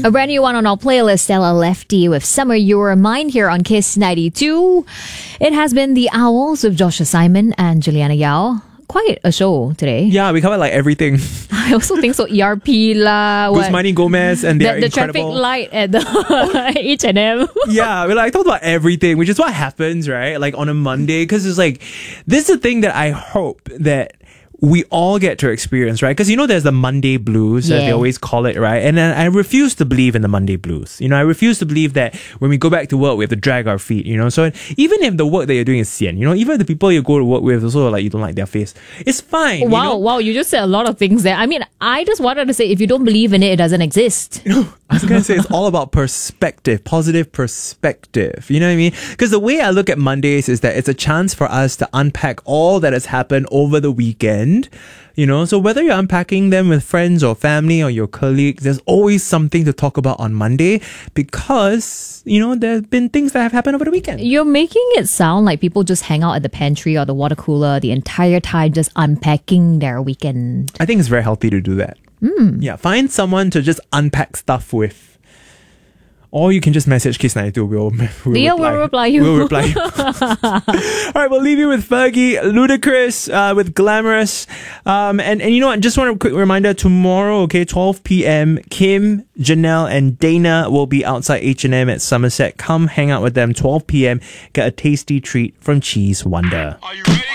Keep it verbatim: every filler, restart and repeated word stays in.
A brand new one on our playlist, Stella Lefty with Summer Your Mind here on Kiss ninety-two. It has been The Owls with Joshua Simon and Juliana Yao. Quite a show today. Yeah, we covered like everything. I also think so. E R P la. what- Guzmani Gomez and The, they're the traffic incredible. light at the H and M. Yeah, we like talked about everything, which is what happens, right? Like on a Monday, because it's like, this is the thing that I hope that we all get to experience, right? Because you know there's the Monday blues, as they Yeah. always call it, right? And then I refuse to believe in the Monday blues. You know, I refuse to believe that when we go back to work, we have to drag our feet, you know? So even if the work that you're doing is sian, you know, even if the people you go to work with also like you don't like their face, it's fine. you Wow, know? wow, you just said a lot of things there. I mean, I just wanted to say if you don't believe in it, it doesn't exist. I was going to say it's all about perspective, positive perspective. You know what I mean? Because the way I look at Mondays is that it's a chance for us to unpack all that has happened over the weekend. You know, so whether you're unpacking them with friends or family or your colleagues, there's always something to talk about on Monday because, you know, there have been things that have happened over the weekend. You're making it sound like people just hang out at the pantry or the water cooler the entire time, just unpacking their weekend. I think it's very healthy to do that. Mm. Yeah, find someone to just unpack stuff with. Or you can just message Kiss ninety-two. We'll, we'll, Yeah, reply. we'll reply you. We'll reply you. All right, we'll leave you with Fergie, Ludacris, uh, with Glamorous. Um, and, and you know what? Just want a quick reminder. Tomorrow, okay, twelve p.m, Kim, Janelle, and Dana will be outside H and M at Somerset. Come hang out with them, twelve p.m. Get a tasty treat from Cheese Wonder. Are you ready?